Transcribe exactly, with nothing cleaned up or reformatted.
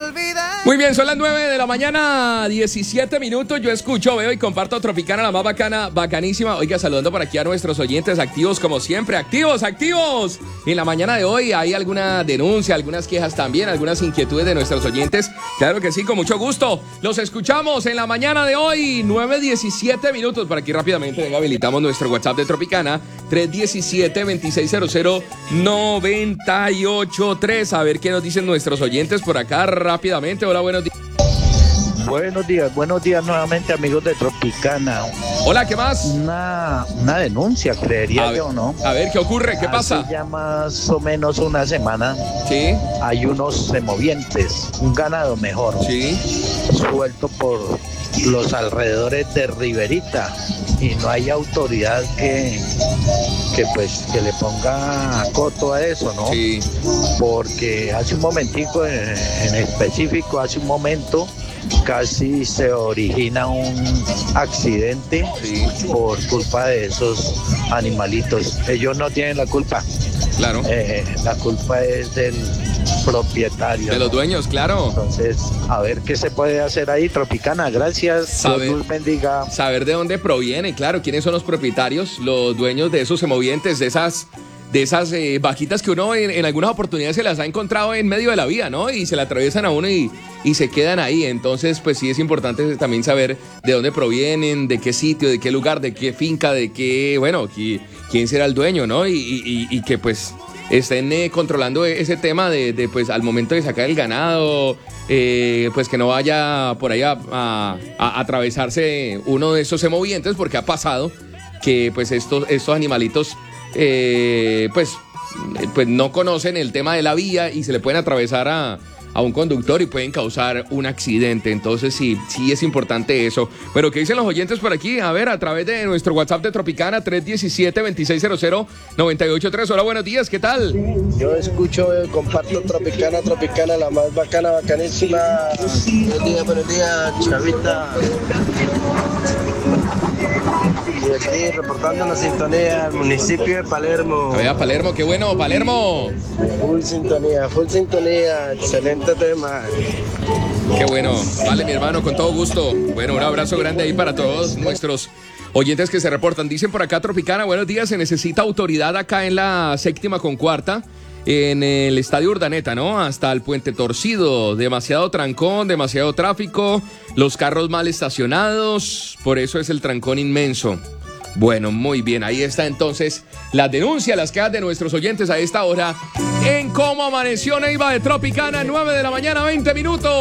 Muy bien, son las nueve de la mañana, diecisiete minutos. Yo escucho, veo y comparto Tropicana, la más bacana, bacanísima. Oiga, saludando por aquí a nuestros oyentes activos, como siempre. ¡Activos, activos! En la mañana de hoy hay alguna denuncia, algunas quejas también, algunas inquietudes de nuestros oyentes. Claro que sí, con mucho gusto. Los escuchamos en la mañana de hoy, nueve diecisiete minutos. Por aquí rápidamente, venga, habilitamos nuestro WhatsApp de Tropicana, tres uno siete, dos seis cero cero, nueve ocho tres. A ver qué nos dicen nuestros oyentes por acá rápidamente. Hola, buenos días. Buenos días, buenos días nuevamente, amigos de Tropicana. Hola, ¿qué más? Una, una denuncia, creería yo, ¿no? A ver, ¿qué ocurre? ¿Qué pasa? Hace ya más o menos una semana. Sí. Hay unos semovientes, un ganado mejor. Sí. Suelto por los alrededores de Riverita. Y no hay autoridad que, que pues que le ponga coto a eso, ¿no? Sí. Porque hace un momentico, en, en específico, hace un momento, casi se origina un accidente Sí. por culpa de esos animalitos. Ellos no tienen la culpa. Claro. Eh, la culpa es del propietario. De los dueños, claro. Entonces, a ver qué se puede hacer ahí, Tropicana. Gracias. Saber, Dios bendiga. Saber de dónde proviene, claro, quiénes son los propietarios, los dueños de esos semovientes, de esas, de esas eh, vaquitas que uno en, en algunas oportunidades se las ha encontrado en medio de la vía, ¿no? Y se la atraviesan a uno y, y se quedan ahí. Entonces, pues sí es importante también saber de dónde provienen, de qué sitio, de qué lugar, de qué finca, de qué, bueno, qui, quién será el dueño, ¿no? Y, y, y que pues estén eh, controlando ese tema de, de, pues, al momento de sacar el ganado, eh, pues que no vaya por ahí a, a, a atravesarse uno de esos semovientes, porque ha pasado que, pues, estos, estos animalitos, eh, pues, pues, no conocen el tema de la vía y se le pueden atravesar a, a un conductor y pueden causar un accidente. Entonces sí, sí es importante eso. Pero ¿qué dicen los oyentes por aquí? A ver, a través de nuestro WhatsApp de Tropicana, tres uno siete, dos seis cero cero, nueve ocho tres. Hola, buenos días, ¿qué tal? Yo escucho, eh, comparto Tropicana, Tropicana, la más bacana, bacanísima. Buenos días, buenos días, Chavita. Y aquí reportando la sintonía al municipio de Palermo. A ver, Palermo, qué bueno, Palermo. Full sintonía, full sintonía, excelente tema. Qué bueno, vale, mi hermano, con todo gusto. Bueno, un abrazo grande ahí para todos nuestros oyentes que se reportan. Dicen por acá, Tropicana, buenos días, se necesita autoridad acá en la séptima con cuarta, en el Estadio Urdaneta, ¿no? Hasta el Puente Torcido, demasiado trancón, demasiado tráfico, los carros mal estacionados, por eso es el trancón inmenso. Bueno, muy bien, ahí está entonces la denuncia, las quejas de nuestros oyentes a esta hora en Cómo Amaneció Neiva de Tropicana, nueve de la mañana, veinte minutos.